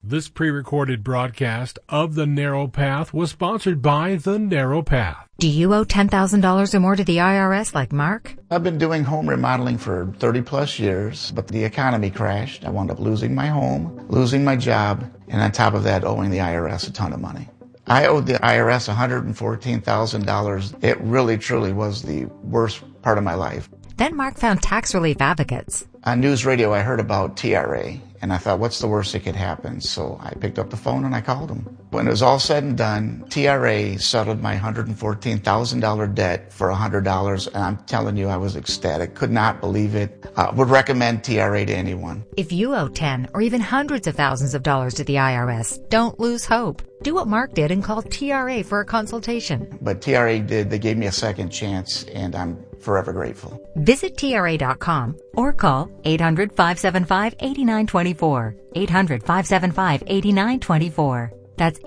This pre-recorded broadcast of The Narrow Path was sponsored by The Narrow Path. Do you owe $10,000 or more to the IRS like Mark? I've been doing home remodeling for 30 plus years, but the economy crashed. I wound up losing my home, losing my job, and on top of that, owing the IRS a ton of money. I owed the IRS $114,000. It really, truly was the worst part of my life. Then Mark found tax relief advocates. On news radio, I heard about TRA, and I thought, what's the worst that could happen? So I picked up the phone and I called them. When it was all said and done, TRA settled my $114,000 debt for $100, and I'm telling you, I was ecstatic. Could not believe it. Would recommend TRA to anyone. If you owe 10 or even hundreds of thousands of dollars to the IRS, don't lose hope. Do what Mark did and call TRA for a consultation. But TRA did. They gave me a second chance, and I'm forever grateful. Visit TRA.com or call 800-575-8924. 800-575-8924. That's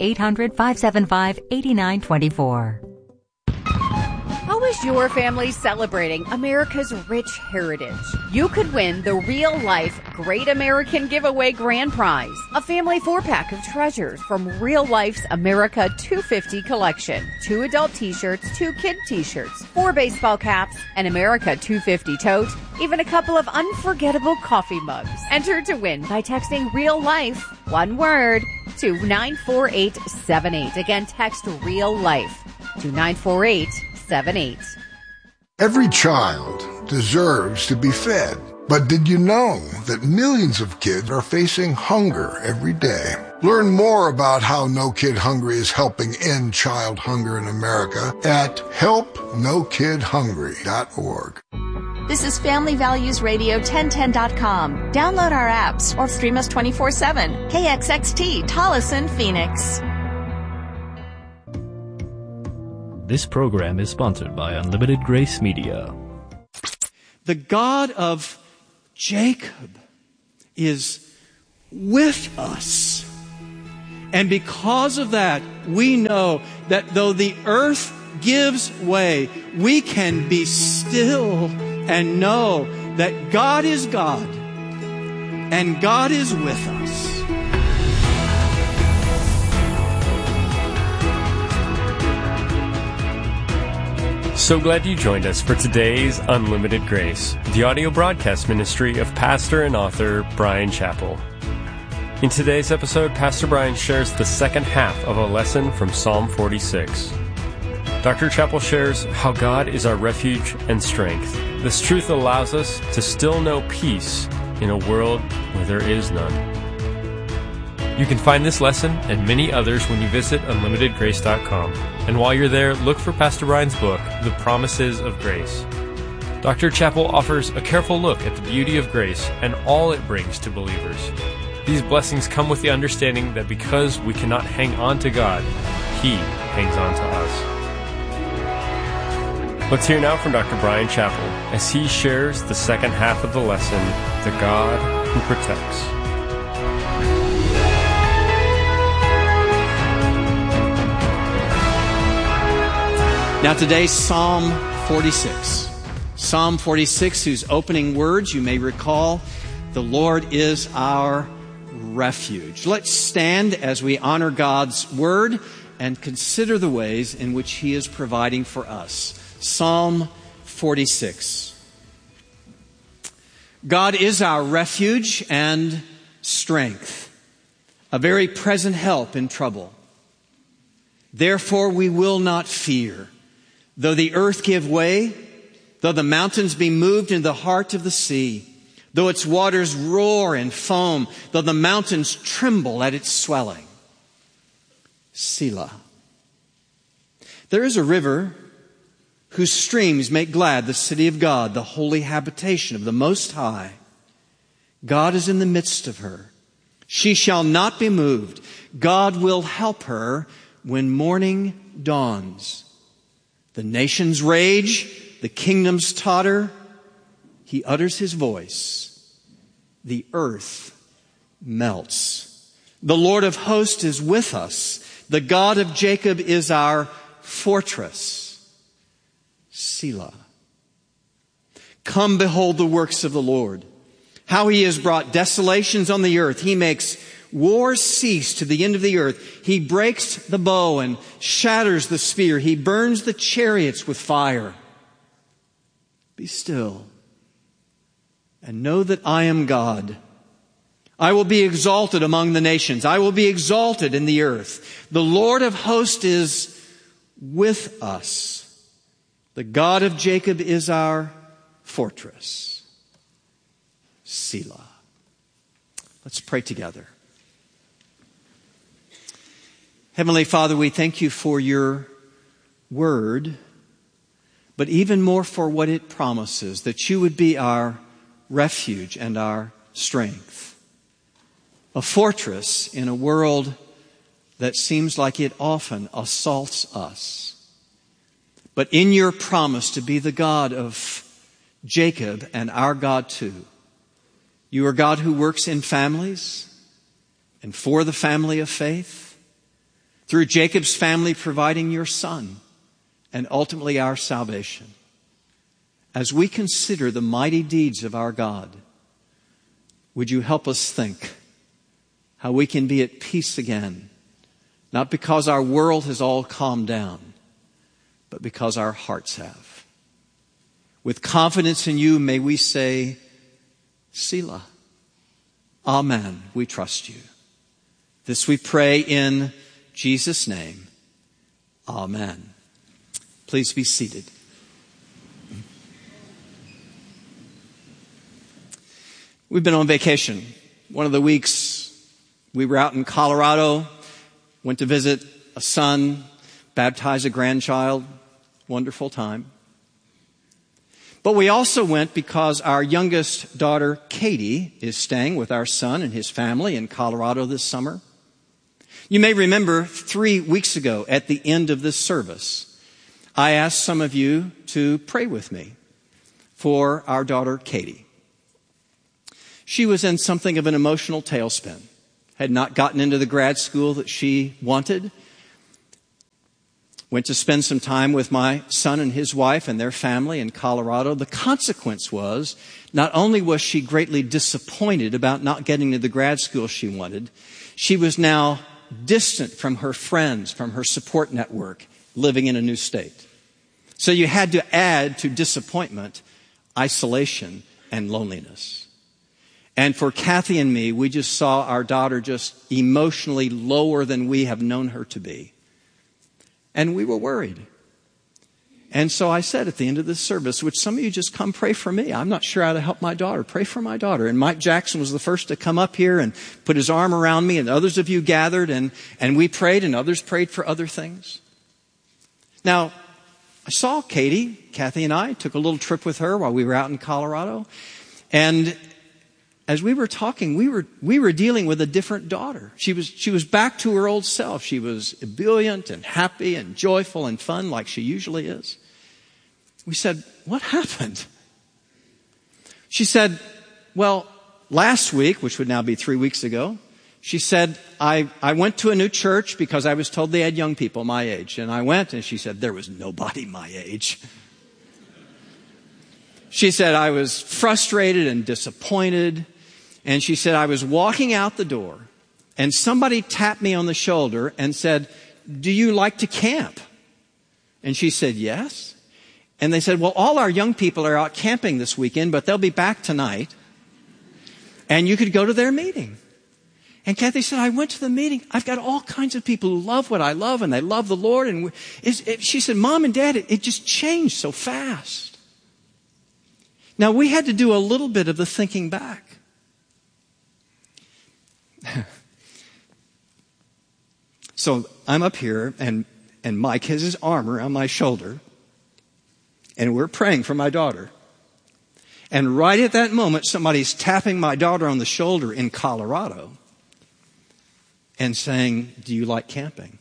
800-575-8924. How is your family celebrating America's rich heritage? You could win the Real Life Great American Giveaway Grand Prize, a family 4-pack of treasures from Real Life's America 250 collection. 2 adult t-shirts, 2 kid t-shirts, 4 baseball caps, an America 250 tote, even a couple of unforgettable coffee mugs. Enter to win by texting Real Life, one word, to 94878. Again, text Real Life to 94878. Every child deserves to be fed. But did you know that millions of kids are facing hunger every day? Learn more about how No Kid Hungry is helping end child hunger in America at helpnokidhungry.org. This is Family Values Radio 1010.com. Download our apps or stream us 24/7. KXXT, Tolleson, Phoenix. This program is sponsored by Unlimited Grace Media. The God of Jacob is with us. And because of that, we know that though the earth gives way, we can be still and know that God is God and God is with us. So glad you joined us for today's Unlimited Grace, the audio broadcast ministry of pastor and author Bryan Chapell. In today's episode, Pastor Bryan shares the second half of a lesson from Psalm 46. Dr. Chapell shares how God is our refuge and strength. This truth allows us to still know peace in a world where there is none. You can find this lesson and many others when you visit unlimitedgrace.com. And while you're there, look for Pastor Bryan's book, The Promises of Grace. Dr. Chapell offers a careful look at the beauty of grace and all it brings to believers. These blessings come with the understanding that because we cannot hang on to God, He hangs on to us. Let's hear now from Dr. Bryan Chapell as he shares the second half of the lesson, The God Who Protects. Now today's Psalm 46. Psalm 46, whose opening words you may recall, the Lord is our refuge. Let's stand as we honor God's word and consider the ways in which He is providing for us. Psalm 46. God is our refuge and strength, a very present help in trouble. Therefore we will not fear. Though the earth give way, though the mountains be moved in the heart of the sea, though its waters roar and foam, though the mountains tremble at its swelling. Selah. There is a river whose streams make glad the city of God, the holy habitation of the Most High. God is in the midst of her. She shall not be moved. God will help her when morning dawns. The nations rage, the kingdoms totter. He utters His voice. The earth melts. The Lord of hosts is with us. The God of Jacob is our fortress. Selah. Come behold the works of the Lord, how He has brought desolations on the earth. He makes Wars cease to the end of the earth. He breaks the bow and shatters the spear. He burns the chariots with fire. Be still and know that I am God. I will be exalted among the nations. I will be exalted in the earth. The Lord of hosts is with us. The God of Jacob is our fortress. Selah. Let's pray together. Heavenly Father, we thank you for your word, but even more for what it promises, that you would be our refuge and our strength. A fortress in a world that seems like it often assaults us. But in your promise to be the God of Jacob and our God too, you are God who works in families and for the family of faith, through Jacob's family providing your son and ultimately our salvation. As we consider the mighty deeds of our God, would you help us think how we can be at peace again, not because our world has all calmed down, but because our hearts have. With confidence in you, may we say, Selah. Amen. We trust you. This we pray in Jesus' name. Amen. Please be seated. We've been on vacation. One of the weeks we were out in Colorado, went to visit a son, baptize a grandchild. Wonderful time. But we also went because our youngest daughter, Katie, is staying with our son and his family in Colorado this summer. You may remember 3 weeks ago at the end of this service, I asked some of you to pray with me for our daughter, Katie. She was in something of an emotional tailspin, had not gotten into the grad school that she wanted, went to spend some time with my son and his wife and their family in Colorado. The consequence was, not only was she greatly disappointed about not getting to the grad school she wanted, she was now distant from her friends, from her support network, living in a new state. So you had to add to disappointment, isolation, and loneliness. And for Kathy and me, we just saw our daughter just emotionally lower than we have known her to be. And we were worried. And so I said at the end of this service, would some of you just come pray for me? I'm not sure how to help my daughter. Pray for my daughter. And Mike Jackson was the first to come up here and put his arm around me, and others of you gathered, and we prayed, and others prayed for other things. Now, I saw Katie. Kathy and I took a little trip with her while we were out in Colorado. And as we were talking, we were dealing with a different daughter. She was back to her old self. She was ebullient and happy and joyful and fun like she usually is. We said, what happened? She said, well, last week, which would now be 3 weeks ago, she said, I went to a new church because I was told they had young people my age. And I went, and she said, there was nobody my age. She said, I was frustrated and disappointed. And she said, I was walking out the door and somebody tapped me on the shoulder and said, do you like to camp? And she said, yes. And they said, well, all our young people are out camping this weekend, but they'll be back tonight. And you could go to their meeting. And Kathy said, I went to the meeting. I've got all kinds of people who love what I love and they love the Lord. And she said, Mom and Dad, it just changed so fast. Now, we had to do a little bit of the thinking back. So I'm up here, and Mike has his arm around my shoulder, and we're praying for my daughter. And right at that moment, somebody's tapping my daughter on the shoulder in Colorado and saying, do you like camping?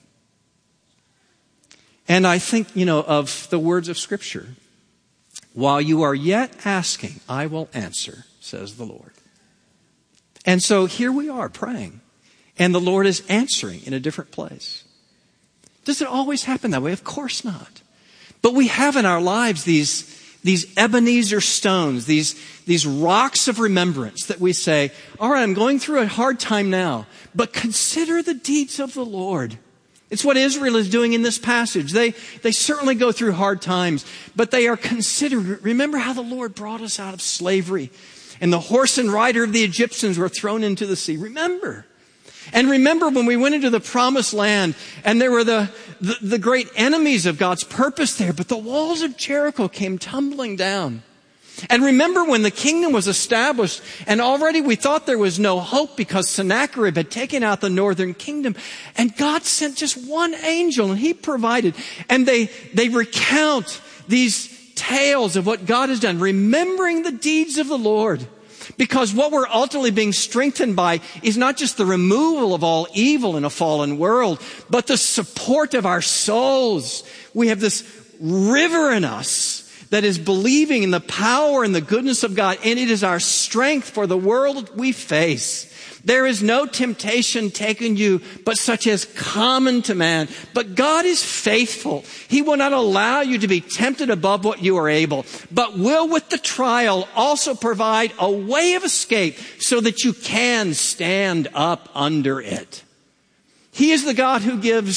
And I think, of the words of Scripture. While you are yet asking, I will answer, says the Lord. And so here we are praying, and the Lord is answering in a different place. Does it always happen that way? Of course not. But we have in our lives these Ebenezer stones, these rocks of remembrance that we say, all right, I'm going through a hard time now, but consider the deeds of the Lord. It's what Israel is doing in this passage. They certainly go through hard times, but they are considering, remember how the Lord brought us out of slavery and the horse and rider of the Egyptians were thrown into the sea. Remember. And remember when we went into the promised land and there were the great enemies of God's purpose there, but the walls of Jericho came tumbling down. And remember when the kingdom was established and already we thought there was no hope because Sennacherib had taken out the northern kingdom, and God sent just one angel and he provided. And they recount these tales of what God has done, remembering the deeds of the Lord. Because what we're ultimately being strengthened by is not just the removal of all evil in a fallen world, but the support of our souls. We have this river in us that is believing in the power and the goodness of God, and it is our strength for the world we face. There is no temptation taken you, but such as common to man. But God is faithful. He will not allow you to be tempted above what you are able, but will with the trial also provide a way of escape so that you can stand up under it. He is the God who gives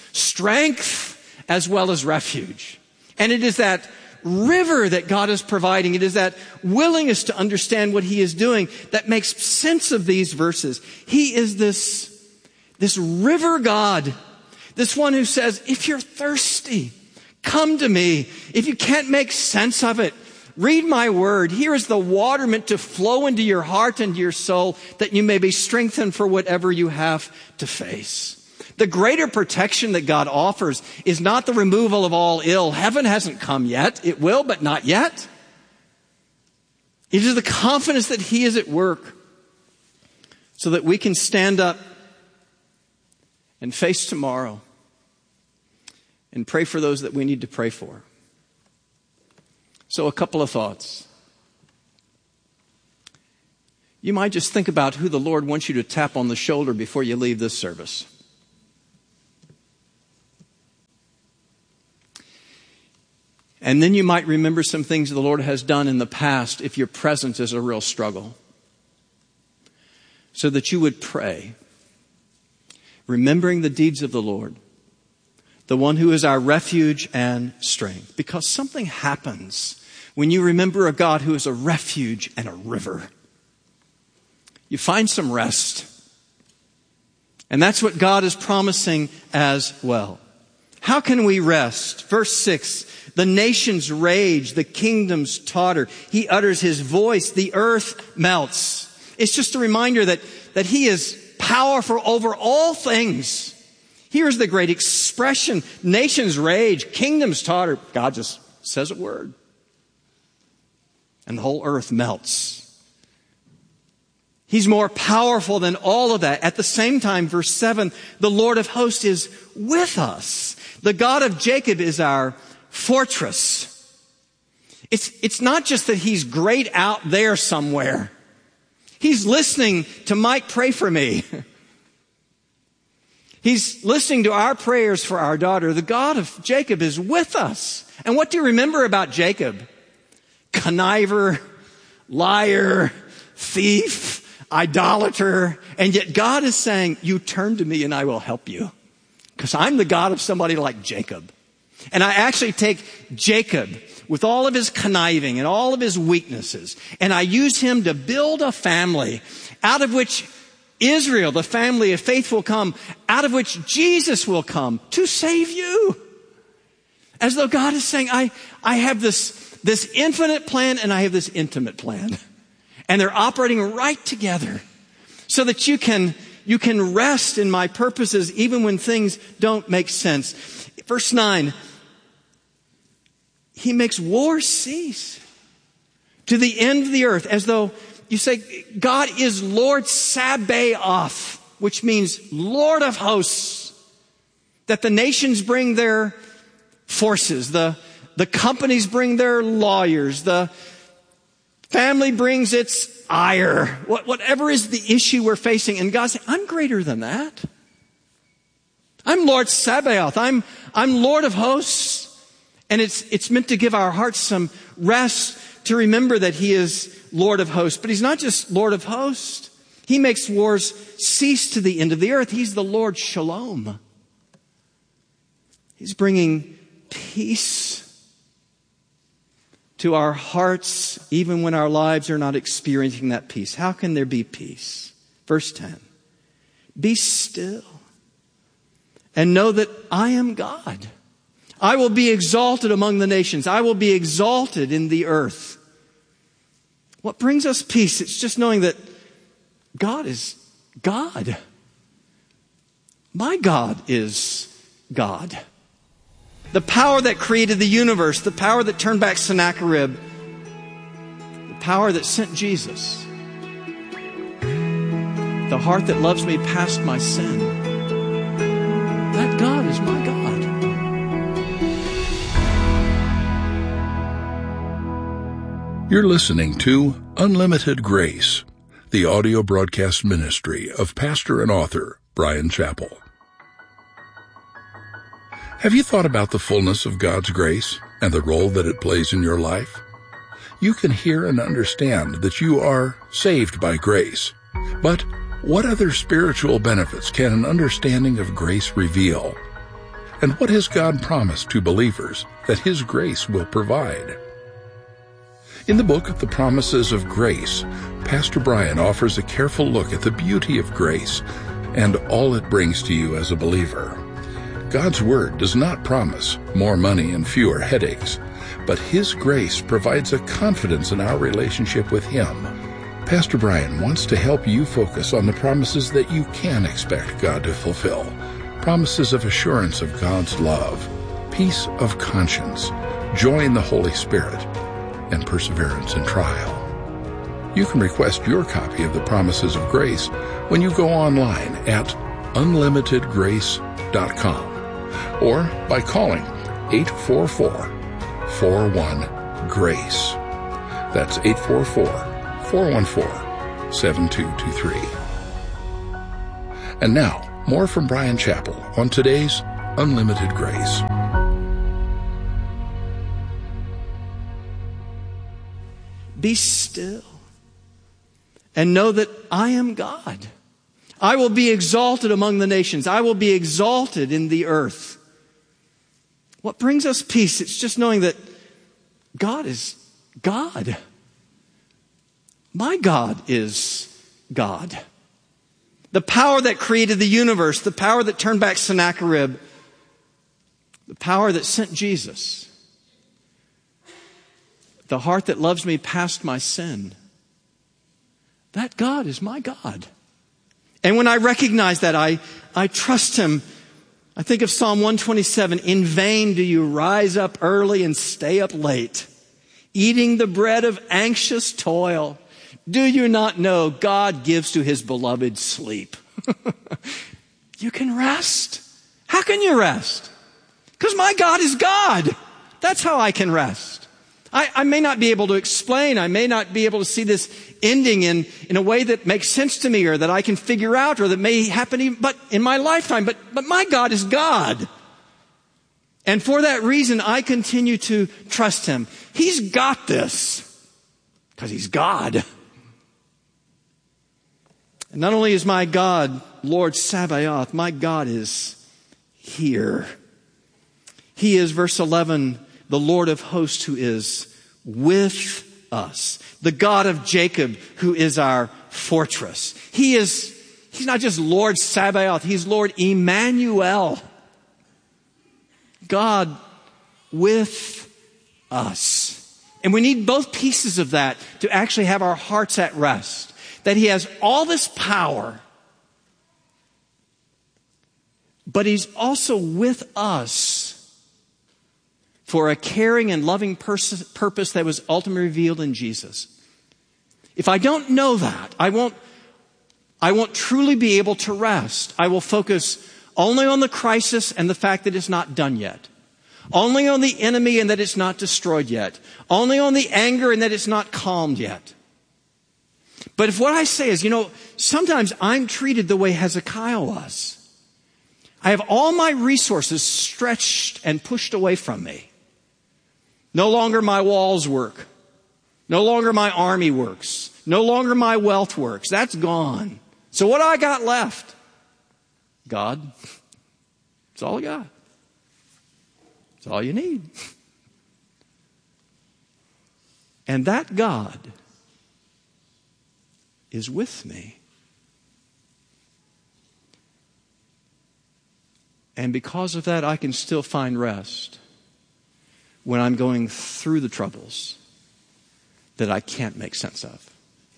strength as well as refuge. And it is that river that God is providing. It is that willingness to understand what he is doing that makes sense of these verses. He is this river God, this one who says, if you're thirsty, come to me. If you can't make sense of it, read my word. Here is the water meant to flow into your heart and your soul that you may be strengthened for whatever you have to face. The greater protection that God offers is not the removal of all ill. Heaven hasn't come yet. It will, but not yet. It is the confidence that he is at work so that we can stand up and face tomorrow and pray for those that we need to pray for. So a couple of thoughts. You might just think about who the Lord wants you to tap on the shoulder before you leave this service. And then you might remember some things the Lord has done in the past if your present is a real struggle. So that you would pray, remembering the deeds of the Lord, the one who is our refuge and strength. Because something happens when you remember a God who is a refuge and a river. You find some rest. And that's what God is promising as well. How can we rest? Verse 6, the nations rage, the kingdoms totter. He utters his voice, the earth melts. It's just a reminder that he is powerful over all things. Here's the great expression. Nations rage, kingdoms totter. God just says a word. And the whole earth melts. He's more powerful than all of that. At the same time, verse 7, the Lord of hosts is with us. The God of Jacob is our fortress. It's not just that he's great out there somewhere. He's listening to Mike pray for me. He's listening to our prayers for our daughter. The God of Jacob is with us. And what do you remember about Jacob? Conniver, liar, thief, idolater. And yet God is saying, you turn to me and I will help you. Because I'm the God of somebody like Jacob. And I actually take Jacob with all of his conniving and all of his weaknesses, and I use him to build a family out of which Israel, the family of faith, will come, out of which Jesus will come to save you. As though God is saying, I have this infinite plan and I have this intimate plan. And they're operating right together so that you can rest in my purposes even when things don't make sense. Verse 9, he makes war cease to the end of the earth, as though you say, God is Lord Sabaoth, which means Lord of hosts, that the nations bring their forces, the companies bring their lawyers, the family brings its ire, whatever is the issue we're facing. And God says, I'm greater than that. I'm Lord Sabaoth. I'm Lord of hosts. And it's meant to give our hearts some rest to remember that He is Lord of hosts. But He's not just Lord of hosts. He makes wars cease to the end of the earth. He's the Lord Shalom. He's bringing peace to our hearts even when our lives are not experiencing that peace. How can there be peace? Verse 10. Be still and know that I am God. I will be exalted among the nations. I will be exalted in the earth. What brings us peace? It's just knowing that God is God. My God is God. The power that created the universe, the power that turned back Sennacherib, the power that sent Jesus, the heart that loves me past my sin. That God is my God. You're listening to Unlimited Grace, the audio broadcast ministry of pastor and author Bryan Chapell. Have you thought about the fullness of God's grace and the role that it plays in your life? You can hear and understand that you are saved by grace. But what other spiritual benefits can an understanding of grace reveal? And what has God promised to believers that His grace will provide? In the book of the Promises of Grace, Pastor Bryan offers a careful look at the beauty of grace and all it brings to you as a believer. God's Word does not promise more money and fewer headaches, but His grace provides a confidence in our relationship with Him. Pastor Bryan wants to help you focus on the promises that you can expect God to fulfill. Promises of assurance of God's love, peace of conscience, joy in the Holy Spirit, and perseverance in trial. You can request your copy of the Promises of Grace when you go online at unlimitedgrace.com or by calling 844-41-GRACE. That's 844-414-7223. And now, more from Bryan Chapell on today's Unlimited Grace. Be still and know that I am God. I will be exalted among the nations. I will be exalted in the earth. What brings us peace? It's just knowing that God is God. My God is God. The power that created the universe, the power that turned back Sennacherib, the power that sent Jesus, the heart that loves me past my sin. That God is my God. And when I recognize that, I trust Him. I think of Psalm 127, in vain do you rise up early and stay up late, eating the bread of anxious toil. Do you not know God gives to His beloved sleep? You can rest. How can you rest? Because my God is God. That's how I can rest. I may not be able to explain. I may not be able to see this ending in a way that makes sense to me or that I can figure out or that may happen but in my lifetime. But my God is God. And for that reason, I continue to trust Him. He's got this because He's God. And not only is my God Lord Sabaoth, my God is here. He is, verse 11, the Lord of hosts who is with us. The God of Jacob who is our fortress. He's not just Lord Sabaoth, He's Lord Emmanuel. God with us. And we need both pieces of that to actually have our hearts at rest. That He has all this power, but He's also with us for a caring and loving purpose that was ultimately revealed in Jesus. If I don't know that, I won't truly be able to rest. I will focus only on the crisis and the fact that it's not done yet. Only on the enemy and that it's not destroyed yet. Only on the anger and that it's not calmed yet. But if what I say is, sometimes I'm treated the way Hezekiah was. I have all my resources stretched and pushed away from me. No longer my walls work. No longer my army works. No longer my wealth works. That's gone. So what do I got left? God. It's all I got. It's all you need. And that God is with me. And because of that, I can still find rest when I'm going through the troubles that I can't make sense of.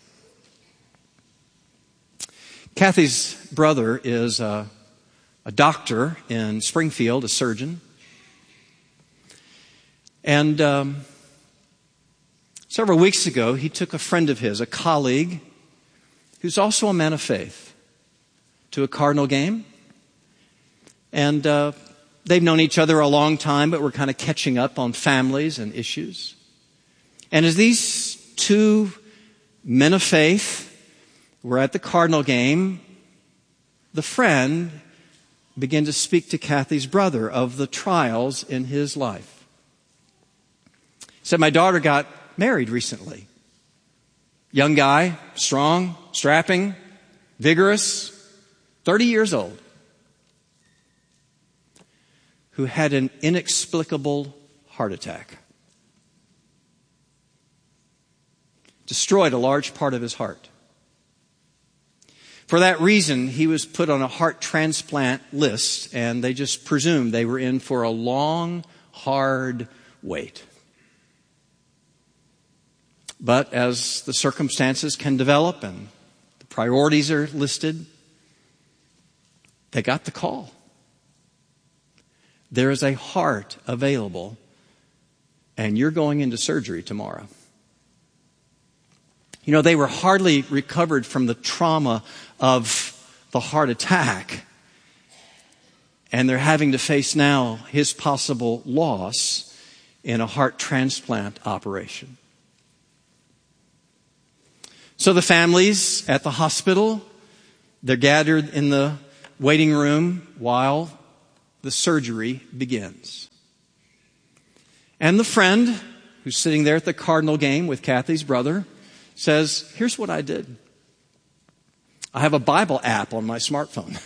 Kathy's brother is a doctor in Springfield, a surgeon. And several weeks ago, he took a friend of his, a colleague, who's also a man of faith, to a Cardinal game. And they've known each other a long time, but we're kind of catching up on families and issues. And as these two men of faith were at the Cardinal game, the friend began to speak to Kathy's brother of the trials in his life. He said, my daughter got married recently. Young guy, strong, strapping, vigorous, 30 years old, who had an inexplicable heart attack. Destroyed a large part of his heart. For that reason, he was put on a heart transplant list, and they just presumed they were in for a long, hard wait. But as the circumstances can develop and the priorities are listed, they got the call. There is a heart available, and you're going into surgery tomorrow. You know, they were hardly recovered from the trauma of the heart attack, and they're having to face now his possible loss in a heart transplant operation. So the families at the hospital, they're gathered in the waiting room while the surgery begins. And the friend who's sitting there at the Cardinal game with Kathy's brother says, here's what I did. I have a Bible app on my smartphone.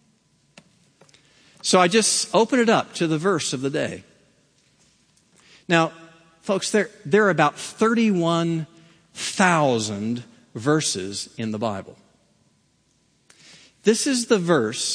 So I just open it up to the verse of the day. Now, folks, there are about 31,000 verses in the Bible. This is the verse